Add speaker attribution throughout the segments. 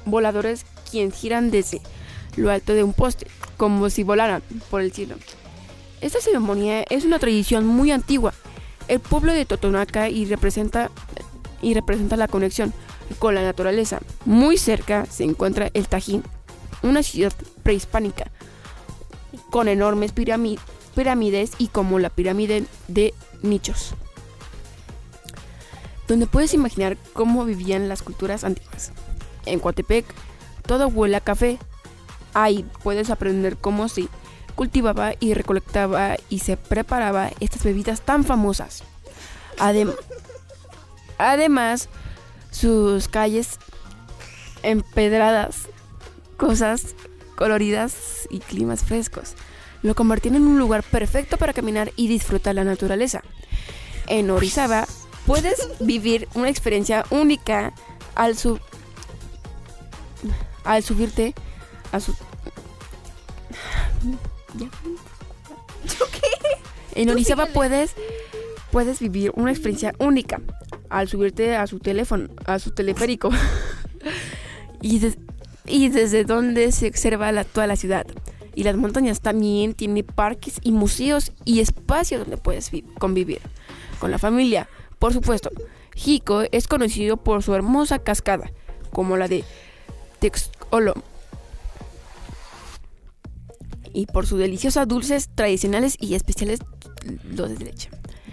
Speaker 1: voladores quienes giran desde lo alto de un poste, como si volaran por el cielo. Esta ceremonia es una tradición muy antigua. El pueblo de Totonaca y representa la conexión con la naturaleza. Muy cerca se encuentra el Tajín, una ciudad prehispánica con enormes pirámides y como la pirámide de Nichos, donde puedes imaginar cómo vivían las culturas antiguas. En Coatepec todo huele a café. Ahí puedes aprender cómo se cultivaba y recolectaba y se preparaba estas bebidas tan famosas. Además, sus calles empedradas, cosas coloridas y climas frescos lo convirtieron en un lugar perfecto para caminar y disfrutar la naturaleza. En Orizaba puedes vivir una experiencia única al subirte a su... En Orizaba puedes vivir una experiencia única al subirte a su teleférico y desde donde se observa toda la ciudad. Y las montañas también tienen parques y museos y espacios donde puedes convivir con la familia. Por supuesto, Jico es conocido por su hermosa cascada, como la de Texcoco, y por sus deliciosas dulces tradicionales y especiales los de leche.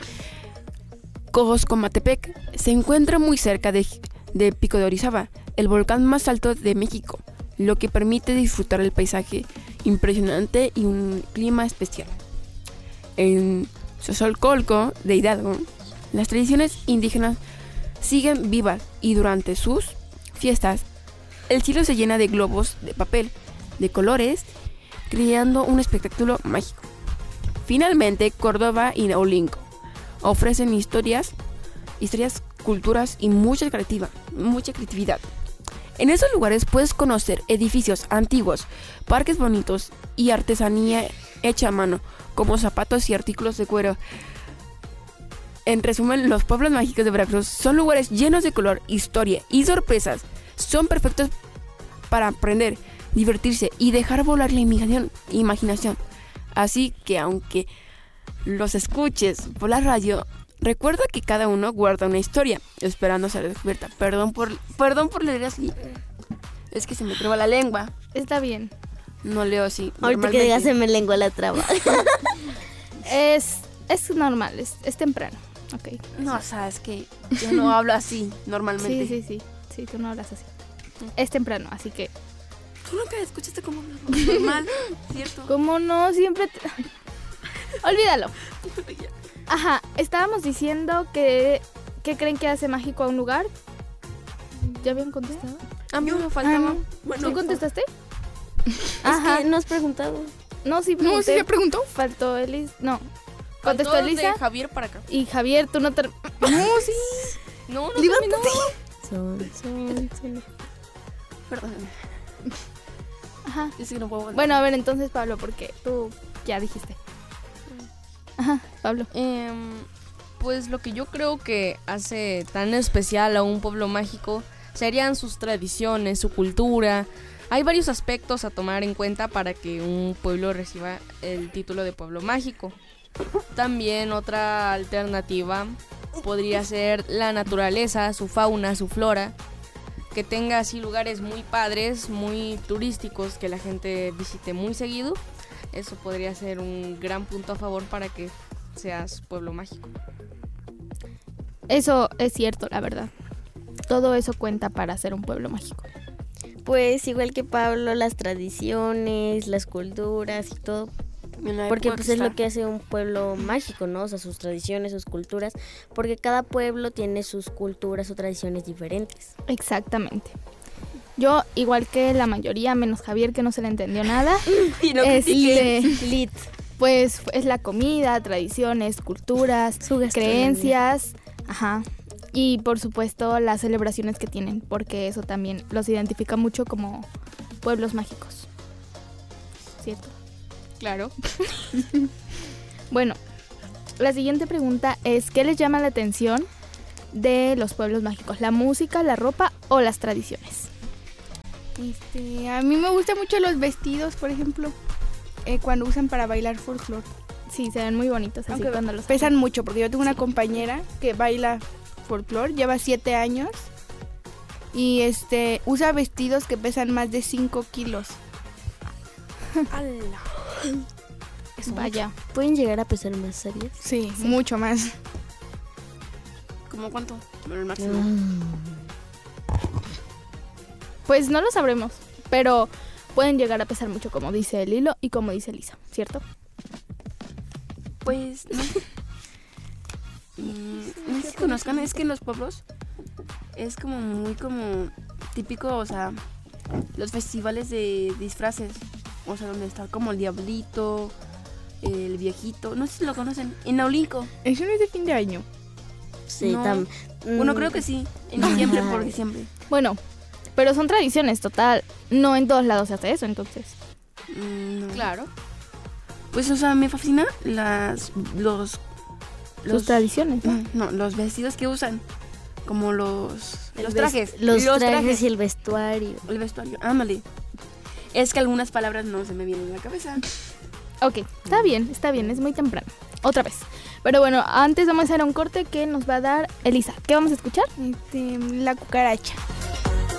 Speaker 1: Coscomatepec se encuentra muy cerca de Pico de Orizaba, el volcán más alto de México, lo que permite disfrutar el paisaje impresionante y un clima especial. En Xochicalco de Hidalgo, las tradiciones indígenas siguen vivas y durante sus fiestas el cielo se llena de globos de papel de colores, creando un espectáculo mágico. Finalmente, Córdoba y Naolinco ofrecen historias, culturas y mucha creatividad. En esos lugares puedes conocer edificios antiguos, parques bonitos y artesanía hecha a mano, como zapatos y artículos de cuero. En resumen, los pueblos mágicos de Veracruz son lugares llenos de color, historia y sorpresas. Son perfectos para aprender, divertirse y dejar volar la imaginación. Así que aunque los escuches por la radio, recuerda que cada uno guarda una historia esperando ser descubierta. Perdón por leer así. Es que se me traba la lengua.
Speaker 2: Está bien.
Speaker 1: No leo así.
Speaker 3: Ahorita que digas se me lengua la traba.
Speaker 2: Es normal, es temprano. Okay.
Speaker 1: No, sabes que yo no hablo así normalmente.
Speaker 2: Sí, tú no hablas así. Es temprano, así que...
Speaker 1: Tú nunca escuchaste como normal, ¿cierto?
Speaker 2: ¿Cómo no? Siempre... Olvídalo. Ajá, estábamos diciendo que... ¿Qué creen que hace mágico a un lugar? ¿Ya habían contestado?
Speaker 1: A mí me faltaba...
Speaker 2: no.
Speaker 1: Bueno,
Speaker 2: ¿Tú contestaste?
Speaker 3: Ajá, no has preguntado.
Speaker 2: No, sí pregunté.
Speaker 4: No, sí ya preguntó.
Speaker 2: Faltó Elis. No. Contestó Elisa.
Speaker 1: de Javier para acá.
Speaker 2: Y Javier, tú no te...
Speaker 4: No, sí.
Speaker 1: No,
Speaker 4: Levántate.
Speaker 3: Son.
Speaker 1: Perdón.
Speaker 2: Ajá.
Speaker 1: Yo sí que no puedo...
Speaker 2: Bueno, a ver, entonces, Pablo, porque tú ya dijiste. Ajá, Pablo.
Speaker 4: Pues lo que yo creo que hace tan especial a un pueblo mágico serían sus tradiciones, su cultura. Hay varios aspectos a tomar en cuenta para que un pueblo reciba el título de pueblo mágico. También otra alternativa podría ser la naturaleza, su fauna, su flora, que tenga así lugares muy padres, muy turísticos, que la gente visite muy seguido. Eso podría ser un gran punto a favor para que seas pueblo mágico.
Speaker 2: Eso es cierto, la verdad. Todo eso cuenta para ser un pueblo mágico.
Speaker 3: Pues igual que Pablo, las tradiciones, las culturas y todo. Porque pues es lo que hace un pueblo mágico, ¿no? O sea, sus tradiciones, sus culturas. Porque cada pueblo tiene sus culturas o tradiciones diferentes.
Speaker 2: Exactamente. Yo, igual que la mayoría, menos Javier, que no se le entendió nada.
Speaker 1: Y no
Speaker 2: Lit. Pues es la comida, tradiciones, culturas, creencias. Ajá. Y por supuesto las celebraciones que tienen, porque eso también los identifica mucho como pueblos mágicos. ¿Cierto?
Speaker 4: Claro.
Speaker 2: Bueno, la siguiente pregunta es: ¿qué les llama la atención de los pueblos mágicos? ¿La música, la ropa o las tradiciones?
Speaker 5: A mí me gustan mucho los vestidos, por ejemplo, cuando usan para bailar folclore.
Speaker 2: Sí, se ven muy bonitos así.
Speaker 5: Aunque
Speaker 2: cuando los
Speaker 5: pesan mucho, porque yo tengo una compañera que baila folclore, lleva 7 años y usa vestidos que pesan más de 5 kilos.
Speaker 2: Vaya.
Speaker 3: ¿Pueden llegar a pesar más, series?
Speaker 5: Sí, mucho más.
Speaker 1: ¿Cómo cuánto? Bueno, el máximo.
Speaker 2: Pues no lo sabremos, pero pueden llegar a pesar mucho, como dice Lilo y como dice Lisa, ¿cierto?
Speaker 1: Pues no. No sé si conozcan, es que en los pueblos es como muy como típico, o sea, los festivales de disfraces, o sea, donde está como el diablito, el viejito, no sé si lo conocen, en Naulinco.
Speaker 5: Eso no es de fin de año.
Speaker 3: Sí,
Speaker 1: No. Bueno, creo que sí, en diciembre, por diciembre.
Speaker 2: Bueno, pero son tradiciones, total. No en todos lados se hace eso, entonces.
Speaker 1: No.
Speaker 4: Claro.
Speaker 1: Pues, o sea, me fascina
Speaker 2: Sus tradiciones, ¿no?
Speaker 1: No, los vestidos que usan, como los trajes.
Speaker 3: Los trajes y el vestuario.
Speaker 1: El vestuario, ándale. Es que algunas palabras no se me vienen a la cabeza.
Speaker 2: Ok, está bien, es muy temprano. Otra vez. Pero bueno, antes vamos a hacer un corte que nos va a dar Elisa. ¿Qué vamos a escuchar?
Speaker 5: La cucaracha.